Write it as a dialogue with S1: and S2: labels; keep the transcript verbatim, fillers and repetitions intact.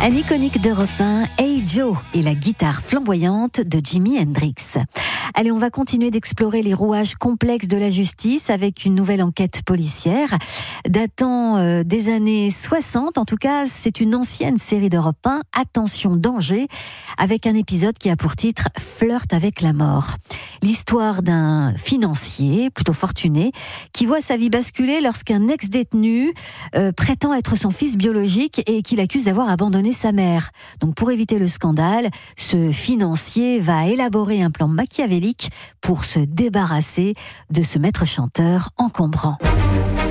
S1: Un iconique d'Europe un, Hey Joe et la guitare flamboyante de Jimi Hendrix. Allez, on va continuer d'explorer les rouages complexes de la justice avec une nouvelle enquête policière datant euh, des années soixante. En tout cas, c'est une ancienne série d'Europe un, Attention danger, avec un épisode qui a pour titre Flirt avec la mort. L'histoire d'un financier plutôt fortuné qui voit sa vie basculer lorsqu'un ex-détenu euh, prétend être son fils biologique et qu'il accuse d'avoir abandonné sa mère. Donc pour éviter le scandale, ce financier va élaborer un plan machiavélique pour se débarrasser de ce maître chanteur encombrant.